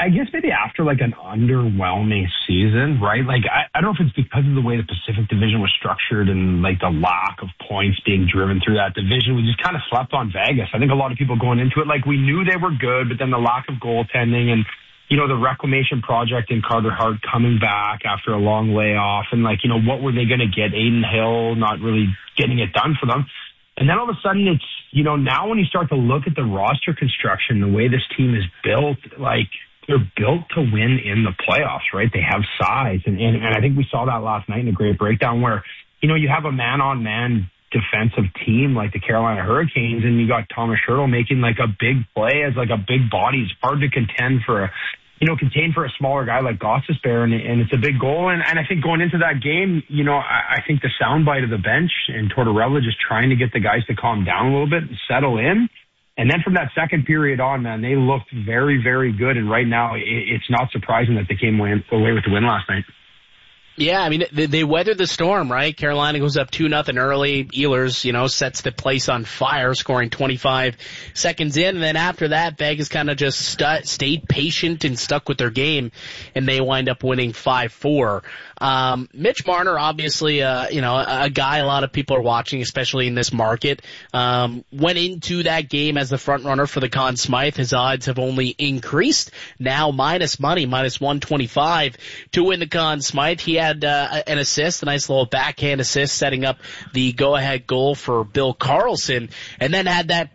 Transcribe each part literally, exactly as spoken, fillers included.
I guess maybe after like an underwhelming season, right? Like, I, I don't know if it's because of the way the Pacific Division was structured and like the lack of points being driven through that division. We just kind of slept on Vegas. I think a lot of people going into it, like we knew they were good, but then the lack of goaltending and, you know, the reclamation project in Carter Hart coming back after a long layoff and like, you know, what were they going to get? Aiden Hill not really getting it done for them. And then all of a sudden it's, you know, now when you start to look at the roster construction, the way this team is built, like they're built to win in the playoffs, right? They have size. And, and, and I think we saw that last night in a great breakdown where, you know, you have a man-on-man defensive team like the Carolina Hurricanes and you got Thomas Hertl making like a big play as like a big body. It's hard to contend for a, you know, contain for a smaller guy like Gostisbehere, and, and it's a big goal. And, and I think going into that game, you know, I, I think the soundbite of the bench and Tortorella just trying to get the guys to calm down a little bit and settle in. And then from that second period on, man, they looked very, very good. And right now, it, it's not surprising that they came away, away with the win last night. Yeah, I mean, they, they weathered the storm, right? Carolina goes up two nothing early. Ehlers, you know, sets the place on fire, scoring twenty-five seconds in. And then after that, Vegas kind of just stu- stayed patient and stuck with their game, and they wind up winning five four. Um, Mitch Marner, obviously, uh, you know, a, a guy a lot of people are watching, especially in this market, um, went into that game as the front runner for the Conn Smythe. His odds have only increased, now minus money, minus one twenty-five to win the Conn Smythe. He had uh, an assist, a nice little backhand assist, setting up the go-ahead goal for Bill Carlson, and then had that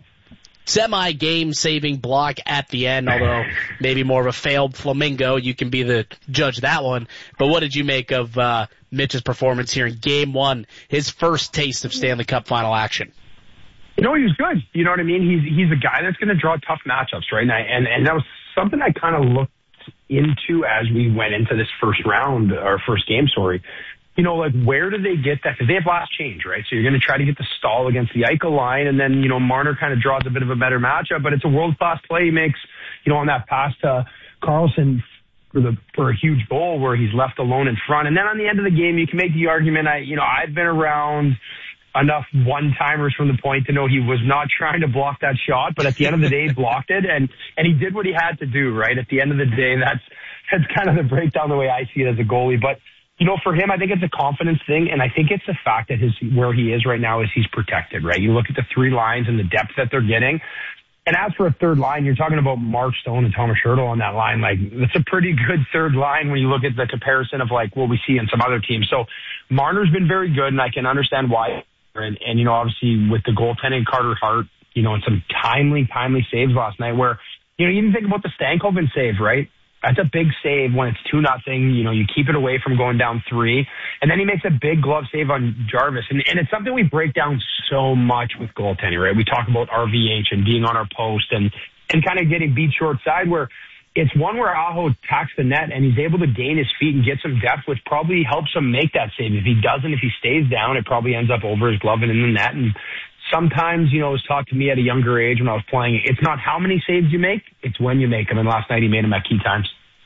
semi-game-saving block at the end, although maybe more of a failed flamingo. You can be the judge of that one. But what did you make of uh, Mitch's performance here in Game one, his first taste of Stanley Cup final action? You know, he was good. You know what I mean? He's he's a guy that's going to draw tough matchups, right? And, I, and, and that was something I kind of looked into as we went into this first round, our first game, sorry. You know, like, where do they get that? Because they have last change, right? So you're going to try to get the stall against the Eichel line, and then, you know, Marner kind of draws a bit of a better matchup, but it's a world-class play he makes, you know, on that pass to Carlson for the for a huge goal where he's left alone in front. And then on the end of the game, you can make the argument, I, you know, I've been around enough one-timers from the point to know he was not trying to block that shot, but at the end of the day, he blocked it, and, and he did what he had to do, right? At the end of the day, that's, that's kind of the breakdown the way I see it as a goalie. But you know, for him, I think it's a confidence thing, and I think it's the fact that his where he is right now is he's protected, right? You look at the three lines and the depth that they're getting, and as for a third line, you're talking about Mark Stone and Thomas Hertl on that line. Like, that's a pretty good third line when you look at the comparison of, like, what we see in some other teams. So Marner's been very good, and I can understand why. And, and you know, obviously, with the goaltending, Carter Hart, you know, and some timely, timely saves last night where, you know, you even think about the Stankoven save, right? That's a big save when it's two nothing. You know, you keep it away from going down three. And then he makes a big glove save on Jarvis. And, and it's something we break down so much with goaltending, right? We talk about R V H and being on our post and, and kind of getting beat short side where it's one where Aho attacks the net and he's able to gain his feet and get some depth, which probably helps him make that save. If he doesn't, if he stays down, it probably ends up over his glove and in the net. And sometimes, you know, it was taught to me at a younger age when I was playing, it's not how many saves you make, it's when you make them. And last night he made them at key times.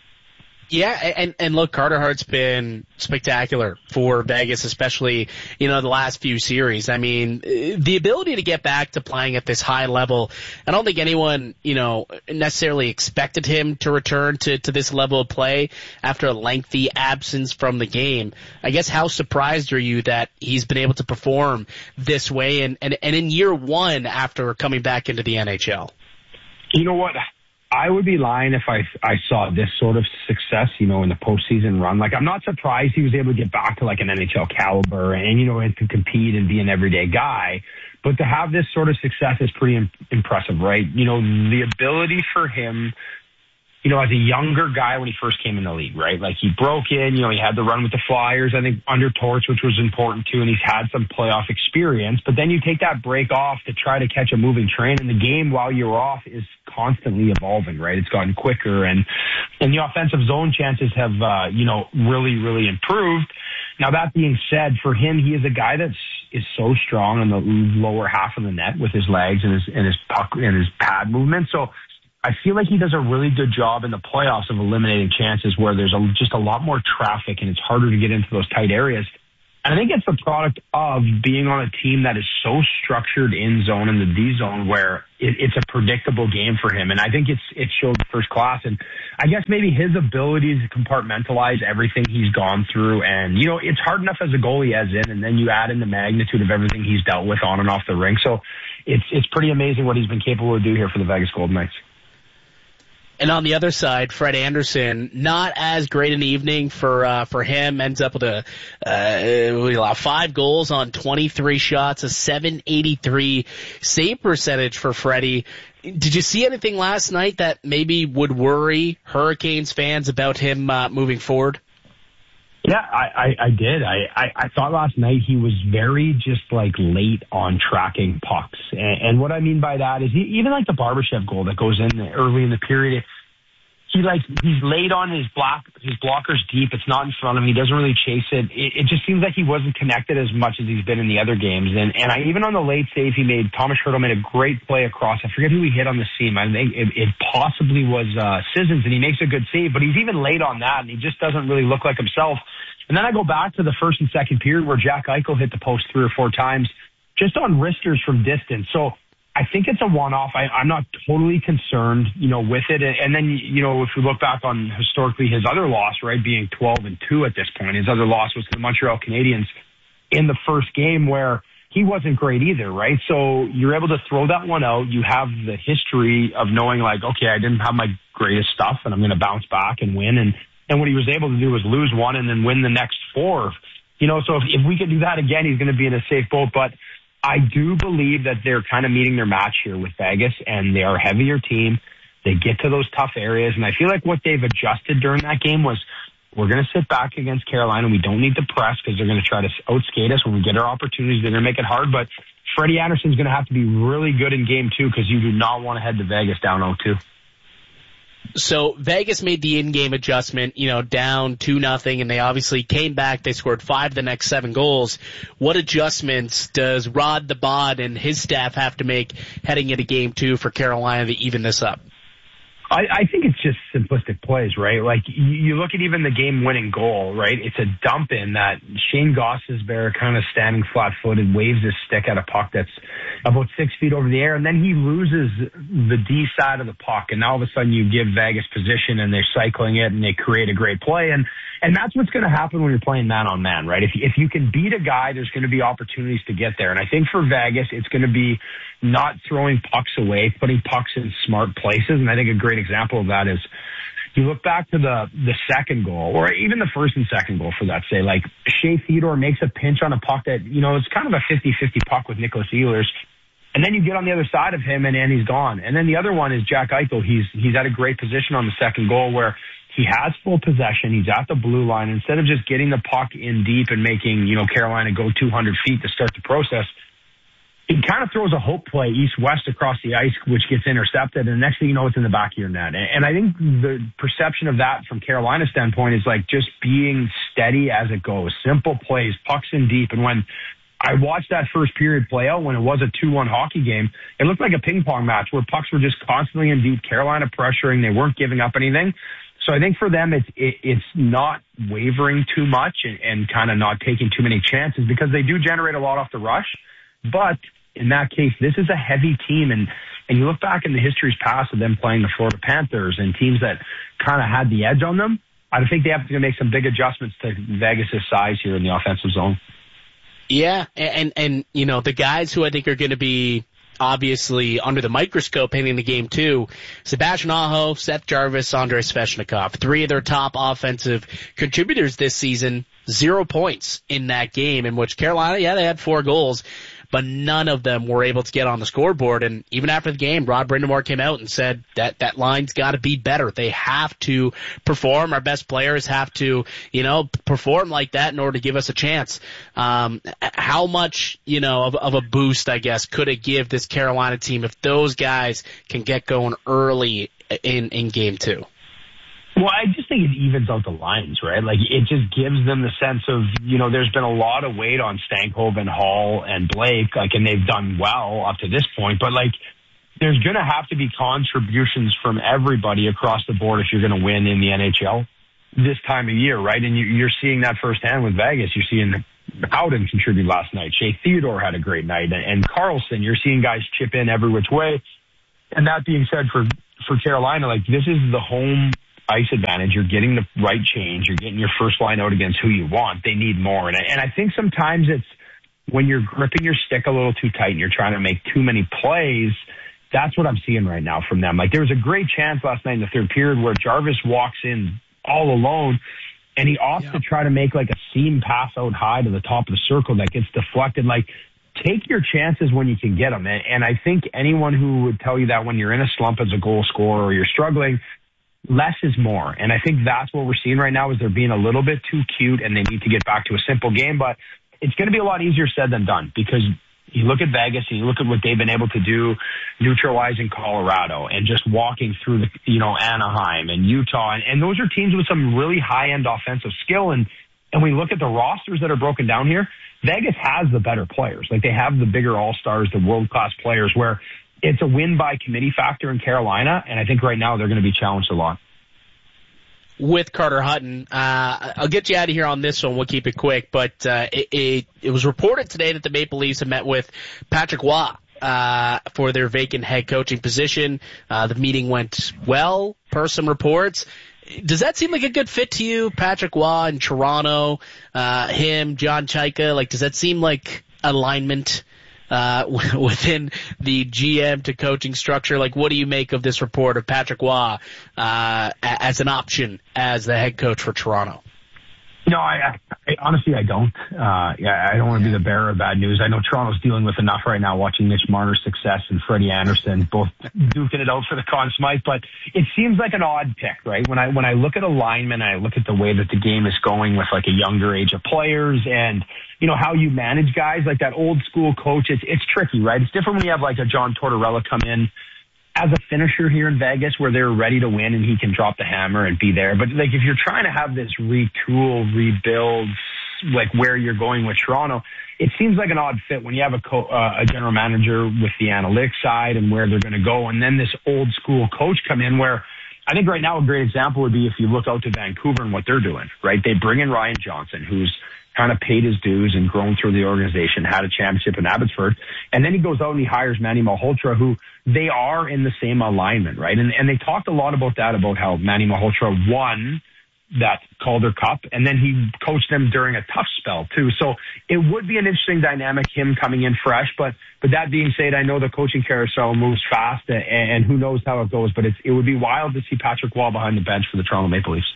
Yeah, and, and look, Carter Hart's been spectacular for Vegas, especially, you know, the last few series. I mean, the ability to get back to playing at this high level, I don't think anyone, you know, necessarily expected him to return to, to this level of play after a lengthy absence from the game. I guess how surprised are you that he's been able to perform this way and, and, and in year one after coming back into the N H L? You know what? I would be lying if I I saw this sort of success, you know, in the postseason run. Like, I'm not surprised he was able to get back to like an N H L caliber and, you know, and to compete and be an everyday guy. But to have this sort of success is pretty im- impressive, right? You know, the ability for him, you know, as a younger guy when he first came in the league, right? Like, he broke in, you know, he had the run with the Flyers, I think, under Torch, which was important too, and he's had some playoff experience. But then you take that break off to try to catch a moving train, and the game while you're off is constantly evolving, right? It's gotten quicker, and and the offensive zone chances have, uh, you know, really, really improved. Now, that being said, for him, he is a guy that is so strong in the lower half of the net with his legs and his and his puck and his pad movement. So I feel like he does a really good job in the playoffs of eliminating chances where there's a, just a lot more traffic and it's harder to get into those tight areas. And I think it's the product of being on a team that is so structured in zone and the D zone where it, it's a predictable game for him. And I think it's it showed first class. And I guess maybe his ability to compartmentalize everything he's gone through. And, you know, it's hard enough as a goalie as in, and then you add in the magnitude of everything he's dealt with on and off the rink. So it's it's pretty amazing what he's been capable of doing here for the Vegas Golden Knights. And on the other side, Fred Anderson, not as great an evening for uh, for him. Ends up with a uh, five goals on twenty-three shots, a seven eighty-three save percentage for Freddie. Did you see anything last night that maybe would worry Hurricanes fans about him uh, moving forward? Yeah, I, I, I did. I, I, I thought last night he was very just like late on tracking pucks. And, and what I mean by that is he, even like the Barbashev goal that goes in early in the period, he like, he's late on his block, his blockers deep. It's not in front of him. He doesn't really chase it. It, it just seems like he wasn't connected as much as he's been in the other games. And, and I, even on the late save he made, Thomas Hertl made a great play across. I forget who he hit on the seam. I think it, it possibly was, uh, Sissons, and he makes a good save, but he's even late on that and he just doesn't really look like himself. And then I go back to the first and second period where Jack Eichel hit the post three or four times just on wristers from distance. So I think it's a one-off. I, I'm not totally concerned, you know, with it. And then, you know, if we look back on historically his other loss, right, being twelve and two at this point, his other loss was to the Montreal Canadiens in the first game where he wasn't great either, right? So you're able to throw that one out. You have the history of knowing like, okay, I didn't have my greatest stuff and I'm going to bounce back and win. And And what he was able to do was lose one and then win the next four. You know, so if, if we could do that again, he's going to be in a safe boat. But I do believe that they're kind of meeting their match here with Vegas, and they are a heavier team. They get to those tough areas, and I feel like what they've adjusted during that game was we're going to sit back against Carolina. We don't need to press because they're going to try to outskate us. When we get our opportunities, they're going to make it hard. But Freddie Anderson's going to have to be really good in game two because you do not want to head to Vegas down oh two. So Vegas made the in-game adjustment, you know, down two nothing, and they obviously came back. They scored five of the next seven goals. What adjustments does Rod the Bod and his staff have to make heading into game two for Carolina to even this up? I, I think it's just simplistic plays, right? Like, you, you look at even the game-winning goal, right? It's a dump in that Shane Gostisbehere kind of standing flat-footed, waves his stick at a puck that's about six feet over the air, and then he loses the D side of the puck, and now all of a sudden you give Vegas position, and they're cycling it, and they create a great play, and and that's what's going to happen when you're playing man-on-man, right? If, if you can beat a guy, there's going to be opportunities to get there, and I think for Vegas, it's going to be not throwing pucks away, putting pucks in smart places, and I think a great example of that is you look back to the the second goal, or even the first and second goal for that, say, like Shea Theodore makes a pinch on a puck that, you know, it's kind of a fifty-fifty puck with Nicholas Ehlers, and then you get on the other side of him and, and he's gone. And then the other one is Jack Eichel. He's, he's at a great position on the second goal where he has full possession. He's at the blue line. Instead of just getting the puck in deep and making, you know, Carolina go two hundred feet to start the process, it kind of throws a hope play east-west across the ice, which gets intercepted, and the next thing you know, it's in the back of your net. And I think the perception of that from Carolina's standpoint is like just being steady as it goes. Simple plays, pucks in deep. And when I watched that first period play out, when it was a two one hockey game, it looked like a ping-pong match where pucks were just constantly in deep, Carolina pressuring, they weren't giving up anything. So I think for them, it's it, it's not wavering too much and, and kind of not taking too many chances because they do generate a lot off the rush. But in that case, this is a heavy team, and, and you look back in the history's past of them playing the Florida Panthers and teams that kind of had the edge on them. I think they have to make some big adjustments to Vegas' size here in the offensive zone. Yeah, and, and you know, the guys who I think are going to be obviously under the microscope heading into game two, Sebastian Aho, Seth Jarvis, Andrei Svechnikov, three of their top offensive contributors this season, zero points in that game, in which Carolina, yeah, they had four goals, but none of them were able to get on the scoreboard. And even after the game, Rod Brind'Amour came out and said that that line's got to be better. They have to perform. Our best players have to, you know, perform like that in order to give us a chance. Um, how much, you know, of, of a boost, I guess, could it give this Carolina team if those guys can get going early in, in game two? Well, I just think it evens out the lines, right? Like, it just gives them the sense of, you know, there's been a lot of weight on Stankhoven, Hall, and Blake, like, and they've done well up to this point, but, like, there's going to have to be contributions from everybody across the board if you're going to win in the N H L this time of year, right? And you're seeing that firsthand with Vegas. You're seeing Howden contributed last night. Shea Theodore had a great night. And, and Carlson, you're seeing guys chip in every which way. And that being said, for, for Carolina, like, this is the home ice advantage. You're getting the right change. You're getting your first line out against who you want. They need more. And I, and I think sometimes it's when you're gripping your stick a little too tight and you're trying to make too many plays. That's what I'm seeing right now from them. Like, there was a great chance last night in the third period where Jarvis walks in all alone and he opts yeah. to try to make like a seam pass out high to the top of the circle that gets deflected. Like, take your chances when you can get them. And, and I think anyone who would tell you that when you're in a slump as a goal scorer or you're struggling, less is more. And I think that's what we're seeing right now is they're being a little bit too cute and they need to get back to a simple game. But it's going to be a lot easier said than done because you look at Vegas and you look at what they've been able to do neutralizing Colorado and just walking through the, you know, Anaheim and Utah. And, and those are teams with some really high-end offensive skill. And, and we look at the rosters that are broken down here, Vegas has the better players. Like, they have the bigger all-stars, the world-class players, where it's a win-by-committee factor in Carolina, and I think right now they're going to be challenged a lot. With Carter Hutton, uh, I'll get you out of here on this one. We'll keep it quick, but uh, it, it, it was reported today that the Maple Leafs have met with Patrick Roy uh, for their vacant head coaching position. Uh, the meeting went well, per some reports. Does that seem like a good fit to you, Patrick Roy in Toronto, uh, him, John Chaika? Like, does that seem like alignment uh, within the G M to coaching structure? Like, what do you make of this report of Patrick Roy uh, as an option as the head coach for Toronto? No, I, I honestly, I don't. Uh, yeah, I don't want to be the bearer of bad news. I know Toronto's dealing with enough right now watching Mitch Marner's success and Freddie Anderson both duking it out for the Conn Smythe, but it seems like an odd pick, right? When I, when I look at alignment, I look at the way that the game is going with like a younger age of players and, you know, how you manage guys like that old school coach. It's, it's tricky, right? It's different when you have like a John Tortorella come in as a finisher here in Vegas where they're ready to win and he can drop the hammer and be there. But like, if you're trying to have this retool, rebuild, like where you're going with Toronto, it seems like an odd fit when you have a co- uh, a general manager with the analytics side and where they're going to go. And then this old school coach come in where I think right now a great example would be if you look out to Vancouver and what they're doing, right? They bring in Ryan Johnson, who's kind of paid his dues and grown through the organization, had a championship in Abbotsford. And then he goes out and he hires Manny Malhotra, who they are in the same alignment, right? And, and they talked a lot about that, about how Manny Malhotra won that Calder Cup, and then he coached them during a tough spell too. So it would be an interesting dynamic, him coming in fresh. But but that being said, I know the coaching carousel moves fast, and, and who knows how it goes. But it's, it would be wild to see Patrick Roy behind the bench for the Toronto Maple Leafs.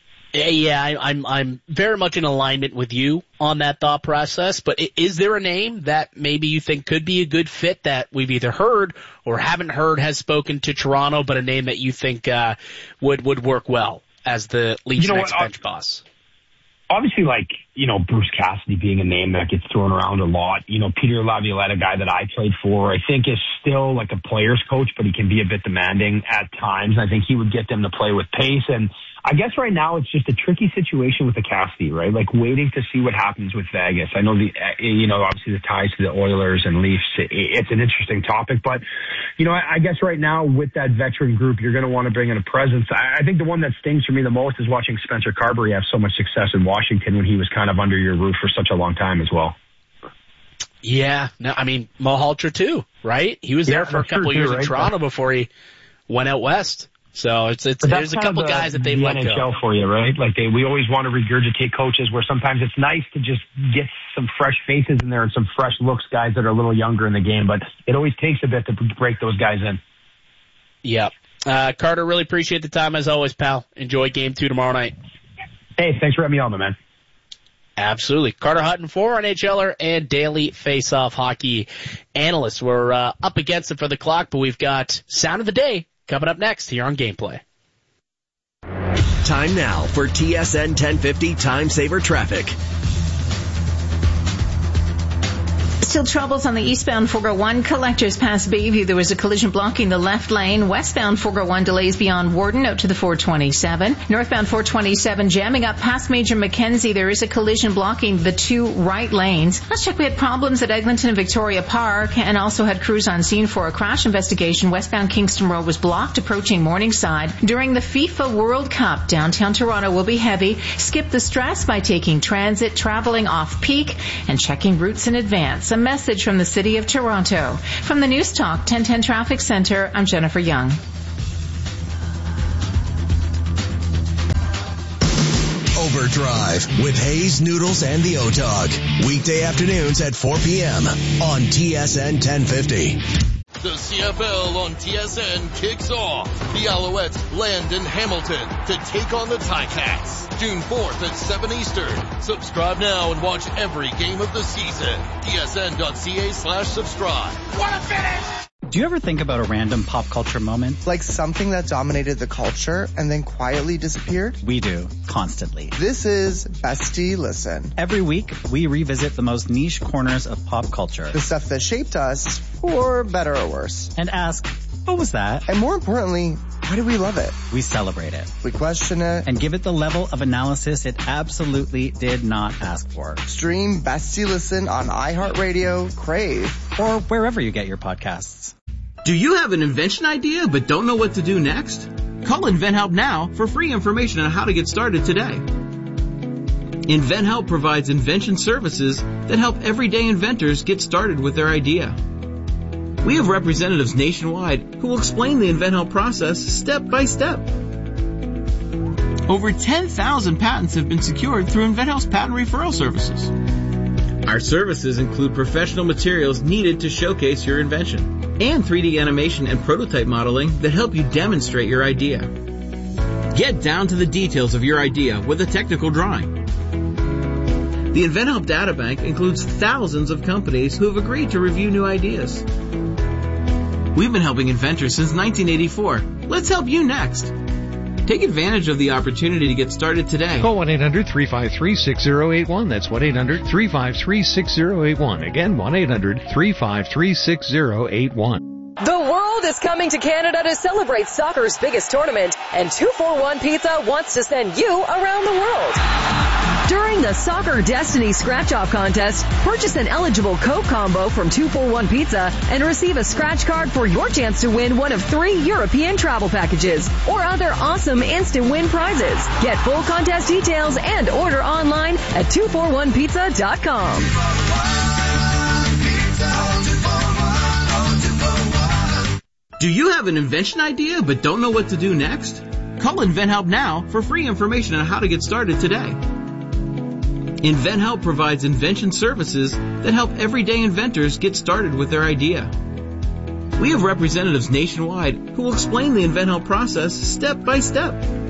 Yeah, I, I'm I'm very much in alignment with you on that thought process. But is there a name that maybe you think could be a good fit that we've either heard or haven't heard has spoken to Toronto, but a name that you think uh, would would work well as the Leafs' you know next what, bench boss? Obviously, like, you know, Bruce Cassidy being a name that gets thrown around a lot. You know, Peter Laviolette, a guy that I played for, I think is still like a player's coach, but he can be a bit demanding at times. I think he would get them to play with pace. And I guess right now it's just a tricky situation with the Cassidy, right? Like waiting to see what happens with Vegas. I know the, you know, obviously the ties to the Oilers and Leafs, it's an interesting topic, but, you know, I guess right now with that veteran group, you're going to want to bring in a presence. I think the one that stings for me the most is watching Spencer Carberry have so much success in Washington when he was kind of under your roof for such a long time as well. Yeah, no, I mean, Malhotra too, right? He was yeah, there for a couple of years too, right? in Toronto before he went out west. So it's it's there's a couple the, guys that they've the let N H L go for you, right? Like they, we always want to regurgitate coaches where sometimes it's nice to just get some fresh faces in there and some fresh looks, guys that are a little younger in the game, but it always takes a bit to break those guys in. Yeah. Uh, Carter, really appreciate the time as always, pal. Enjoy game two tomorrow night. Hey, thanks for having me on, my man. Absolutely. Carter Hutton, former N H L er and daily face-off hockey analyst. We're uh, up against it for the clock, but we've got Sound of the Day coming up next here on Gameplay. Time now for T S N ten fifty Time Saver Traffic. Still troubles on the eastbound four oh one collectors past Bayview. There was a collision blocking the left lane. Westbound four oh one delays beyond Warden out to the four twenty-seven. Northbound four twenty-seven jamming up past Major Mackenzie. There is a collision blocking the two right lanes. Let's check. We had problems at Eglinton and Victoria Park and also had crews on scene for a crash investigation. Westbound Kingston Road was blocked approaching Morningside. During the FIFA World Cup, downtown Toronto will be heavy. Skip the stress by taking transit, traveling off peak, and checking routes in advance. A message from the City of Toronto. From the News Talk ten ten Traffic Center, I'm Jennifer Young. Overdrive with Hayes, Noodles, and the O-Dog. Weekday afternoons at four p.m. on T S N ten fifty. The C F L on T S N kicks off. The Alouettes land in Hamilton to take on the Ticats. June fourth at seven Eastern. Subscribe now and watch every game of the season. T S N dot C A slash subscribe. What a finish! Do you ever think about a random pop culture moment? Like something that dominated the culture and then quietly disappeared? We do, constantly. This is Bestie Listen. Every week, we revisit the most niche corners of pop culture. The stuff that shaped us, for better or worse. And ask, what was that? And more importantly, why do we love it? We celebrate it. We question it. And give it the level of analysis it absolutely did not ask for. Stream Bestie Listen on iHeartRadio, Crave, or wherever you get your podcasts. Do you have an invention idea but don't know what to do next? Call InventHelp now for free information on how to get started today. InventHelp provides invention services that help everyday inventors get started with their idea. We have representatives nationwide who will explain the InventHelp process step by step. Over ten thousand patents have been secured through InventHelp's patent referral services. Our services include professional materials needed to showcase your invention and three D animation and prototype modeling that help you demonstrate your idea. Get down to the details of your idea with a technical drawing. The InventHelp Databank includes thousands of companies who have agreed to review new ideas. We've been helping inventors since nineteen eighty-four. Let's help you next. Take advantage of the opportunity to get started today. Call one eight hundred three five three six zero eight one. That's one eight hundred three five three six zero eight one. Again, one eight hundred three five three six zero eight one. The world is coming to Canada to celebrate soccer's biggest tournament, and two forty-one Pizza wants to send you around the world. During the Soccer Destiny Scratch-Off Contest, purchase an eligible Coke combo from two forty-one Pizza and receive a scratch card for your chance to win one of three European travel packages or other awesome instant win prizes. Get full contest details and order online at two forty-one pizza dot com. Do you have an invention idea but don't know what to do next? Call InventHelp now for free information on how to get started today. InventHelp provides invention services that help everyday inventors get started with their idea. We have representatives nationwide who will explain the InventHelp process step by step.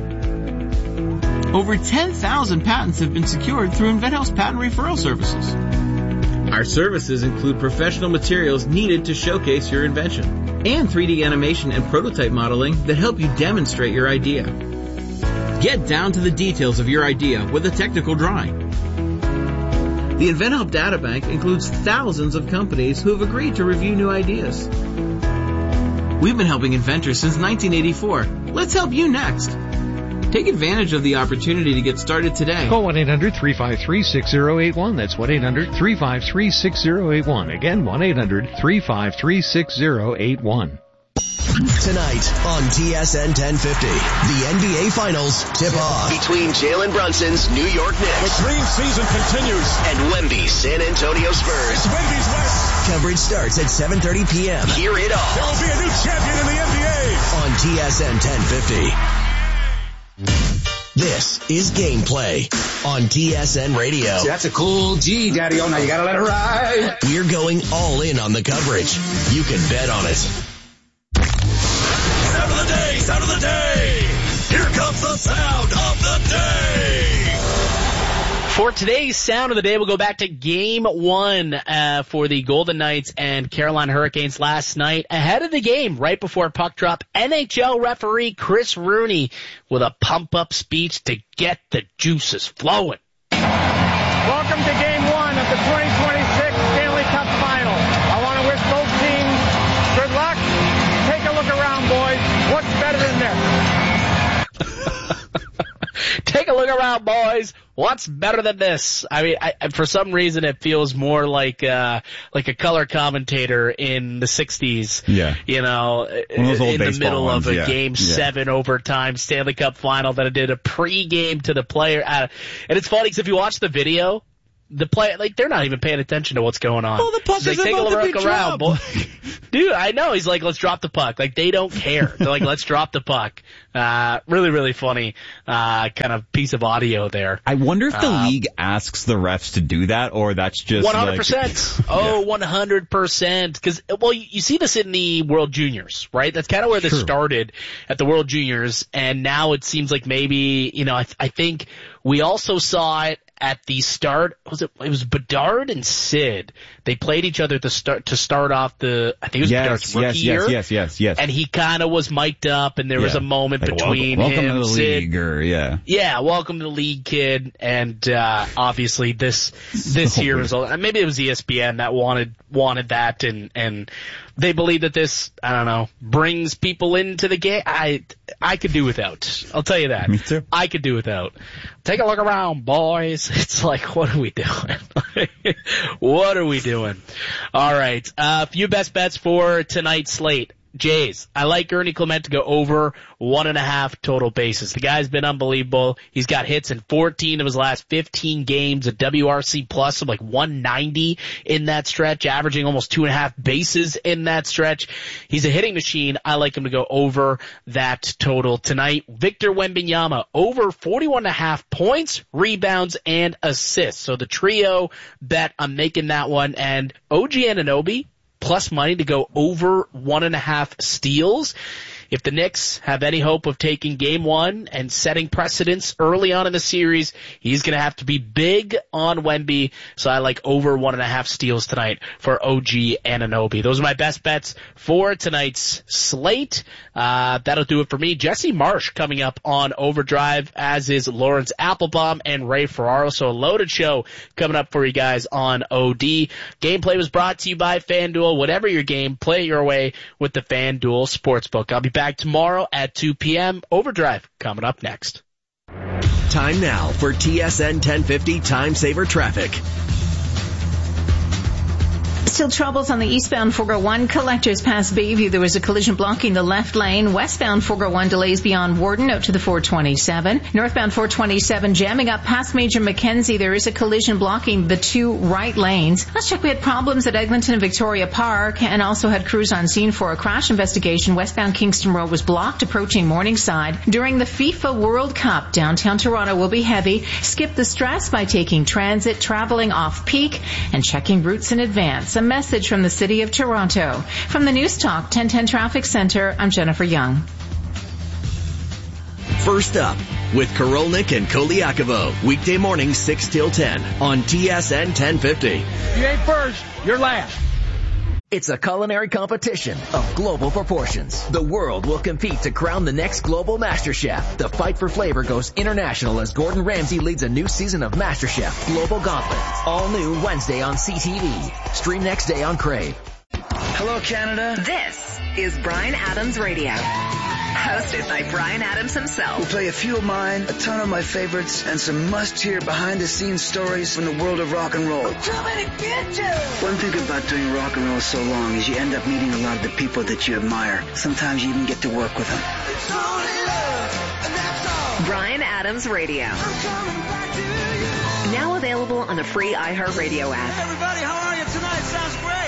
Over ten thousand patents have been secured through InventHelp's patent referral services. Our services include professional materials needed to showcase your invention and three D animation and prototype modeling that help you demonstrate your idea. Get down to the details of your idea with a technical drawing. The InventHelp Databank includes thousands of companies who have agreed to review new ideas. We've been helping inventors since nineteen eighty-four. Let's help you next. Take advantage of the opportunity to get started today. Call one eight hundred three five three six zero eight one. That's one eight hundred three five three six zero eight one. Again, one eight hundred three five three six zero eight one. Tonight on T S N ten fifty, the N B A Finals tip-off between Jalen Brunson's New York Knicks. The dream season continues. And Wemby's San Antonio Spurs. It's Wemby's West. Coverage starts at seven thirty p.m. Hear it all. There will be a new champion in the N B A. On T S N ten fifty. This is Gameplay on T S N Radio. See, that's a cool G, Daddy. Oh, now you gotta let it ride. We're going all in on the coverage. You can bet on it. Sound of the day, sound of the day. Here comes the sound of the day. For today's Sound of the Day, we'll go back to Game one uh, for the Golden Knights and Carolina Hurricanes last night. Ahead of the game, right before puck drop, N H L referee Chris Rooney with a pump-up speech to get the juices flowing. Welcome to Game one of the twenty twenty-six Stanley Cup Take a look around, boys. What's better than this? I mean, I, for some reason, it feels more like uh, like a color commentator in the sixties. Yeah. You know, in the middle ones, of a yeah. Game yeah. seven overtime Stanley Cup final than it did a pregame to the player. Uh, and it's funny because if you watch the video, the play like they're not even paying attention to what's going on. Oh, the puck He's is like, take a about to look be around, boy. dropped. Dude, I know. He's like, let's drop the puck. Like, they don't care. They're like, let's drop the puck. Uh, really, really funny, uh, kind of piece of audio there. I wonder if the uh, league asks the refs to do that, or that's just one hundred percent. Like, oh, yeah. one hundred percent. Because, well, you, you see this in the World Juniors, right? That's kind of where this Sure. started at the World Juniors, and now it seems like maybe, you know, I, th- I think we also saw it at the start. Was it? It was Bedard and Sid. They played each other to start to start off the. I think it was yes, Bedard's rookie yes, year. yes, yes, yes, yes. And he kind of was mic'd up, and there yeah. was a moment like, between welcome, welcome him, to the Sid. league, or yeah, yeah, welcome to the league, kid. And uh obviously this this so here weird. result. Maybe it was E S P N that wanted wanted that, and and they believe that this, I don't know, brings people into the game. I I could do without. I'll tell you that. Me too. I could do without. Take a look around, boys. It's like, what are we doing? What are we doing? All right. A uh, few best bets for tonight's slate. Jays, I like Ernie Clement to go over one and a half total bases. The guy's been unbelievable. He's got hits in fourteen of his last fifteen games, a W R C plus of like one ninety in that stretch, averaging almost two and a half bases in that stretch. He's a hitting machine. I like him to go over that total tonight. Victor Wembanyama, over forty-one and a half points, rebounds, and assists. So the trio bet, I'm making that one. And O G Anunoby, plus money to go over one and a half steals. If the Knicks have any hope of taking game one and setting precedents early on in the series, he's going to have to be big on Wemby. So I like over one and a half steals tonight for O G Anunoby. Those are my best bets for tonight's slate. Uh, that'll do it for me. Jesse Marsh coming up on Overdrive, as is Lawrence Applebaum and Ray Ferraro. So a loaded show coming up for you guys on O D. Gameplay was brought to you by FanDuel. Whatever your game, play it your way with the FanDuel Sportsbook. I'll be back tomorrow at two p.m. Overdrive coming up next. Time now for T S N ten fifty Time Saver Traffic. Still troubles on the eastbound four oh one collectors past Bayview. There was a collision blocking the left lane. Westbound four oh one delays beyond Warden out to the four twenty-seven. Northbound four twenty-seven jamming up past Major Mackenzie. There is a collision blocking the two right lanes. Let's check. We had problems at Eglinton and Victoria Park, and also had crews on scene for a crash investigation. Westbound Kingston Road was blocked approaching Morningside. During the FIFA World Cup, downtown Toronto will be heavy. Skip the stress by taking transit, traveling off peak, and checking routes in advance. A message from the City of Toronto. From the News Talk ten ten Traffic Center, I'm Jennifer Young. First up, with Korolnik and Koliakovo, weekday mornings six till ten on T S N ten fifty. You ain't first, you're last. It's a culinary competition of global proportions. The world will compete to crown the next global MasterChef. The fight for flavor goes international as Gordon Ramsay leads a new season of MasterChef Global Gauntlet. All new Wednesday on C T V. Stream next day on Crave. Hello, Canada. This is Bryan Adams Radio. Hosted by Bryan Adams himself. We'll play a few of mine, a ton of my favorites, and some must-hear behind-the-scenes stories from the world of rock and roll. I'm coming to get you! One thing about doing rock and roll so long is you end up meeting a lot of the people that you admire. Sometimes you even get to work with them. It's only love, and that's all. Bryan Adams Radio. I'm coming back to you. Now available on the free iHeartRadio app. Hey everybody, how are you tonight? Sounds great.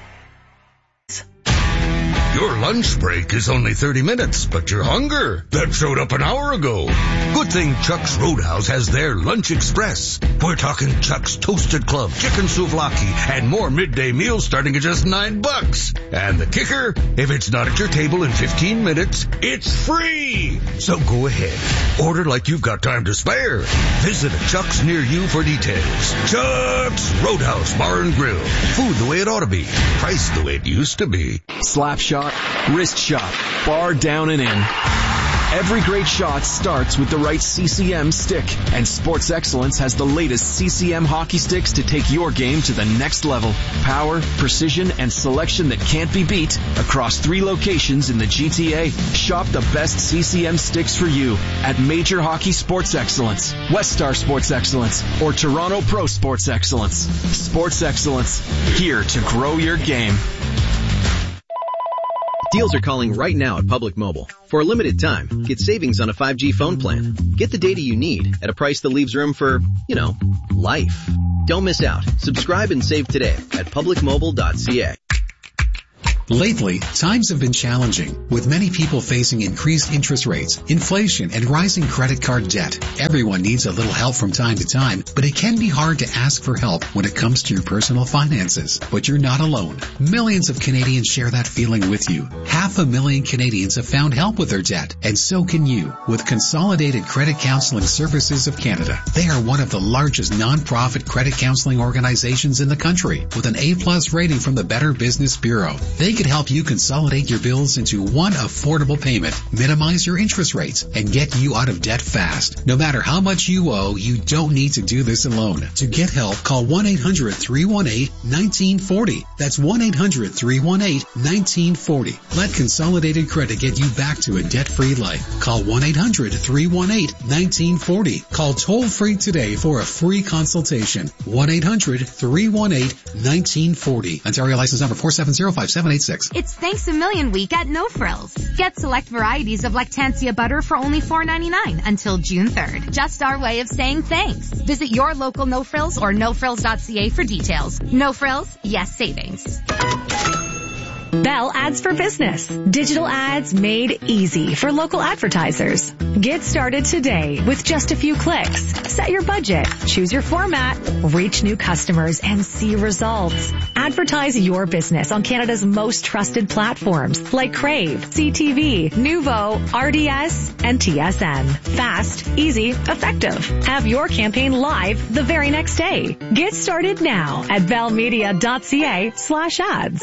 Your lunch break is only thirty minutes, but your hunger, that showed up an hour ago. Good thing Chuck's Roadhouse has their Lunch Express. We're talking Chuck's Toasted Club, Chicken Souvlaki, and more midday meals starting at just nine bucks. And the kicker, if it's not at your table in fifteen minutes, it's free. So go ahead, order like you've got time to spare. Visit a Chuck's near you for details. Chuck's Roadhouse Bar and Grill. Food the way it ought to be. Price the way it used to be. Slap shot, wrist shot, bar down and in. Every great shot starts with the right C C M stick, and Sports Excellence has the latest C C M hockey sticks to take your game to the next level. Power, precision, and selection that can't be beat across three locations in the G T A. Shop the best C C M sticks for you at Major Hockey Sports Excellence, West Star Sports Excellence, or Toronto Pro Sports Excellence. Sports Excellence, here to grow your game. Deals are calling right now at Public Mobile. For a limited time, get savings on a five G phone plan. Get the data you need at a price that leaves room for, you know, life. Don't miss out. Subscribe and save today at public mobile dot c a. Lately, times have been challenging, with many people facing increased interest rates, inflation, and rising credit card debt. Everyone needs a little help from time to time, but it can be hard to ask for help when it comes to your personal finances. But you're not alone. Millions of Canadians share that feeling with you. Half a million Canadians have found help with their debt, and so can you, with Consolidated Credit Counseling Services of Canada. They are one of the largest non-profit credit counseling organizations in the country, with an A plus rating from the Better Business Bureau. They could help you consolidate your bills into one affordable payment, minimize your interest rates, and get you out of debt fast. No matter how much you owe, you don't need to do this alone. To get help, call one eight hundred three one eight one nine four zero. That's one eight hundred three one eight one nine four zero. Let Consolidated Credit get you back to a debt-free life. Call one eight hundred three one eight one nine four zero. Call toll-free today for a free consultation. one eight hundred three one eight one nine four zero. Ontario license number four seven zero five seven eight six. It's Thanks a Million week at No Frills. Get select varieties of Lactantia butter for only four ninety-nine until June third. Just our way of saying thanks. Visit your local No Frills or no frills dot c a for details. No Frills, yes savings. Bell Ads for Business. Digital ads made easy for local advertisers. Get started today with just a few clicks. Set your budget, choose your format, reach new customers, and see results. Advertise your business on Canada's most trusted platforms like Crave, C T V, Nuvo, R D S, and T S N. Fast, easy, effective. Have your campaign live the very next day. Get started now at bell media dot c a slash ads.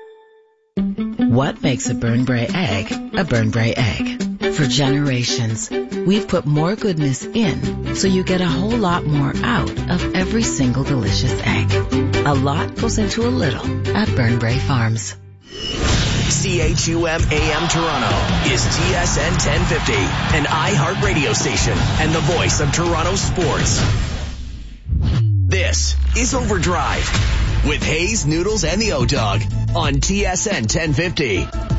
What makes a Burnbrae egg a Burnbrae egg? For generations, we've put more goodness in so you get a whole lot more out of every single delicious egg. A lot goes into a little at Burnbrae Farms. C H U M A M Toronto is T S N ten fifty, an iHeart radio station and the voice of Toronto sports. This is Overdrive with Hayes, Noodles, and the O-Dog on T S N ten fifty.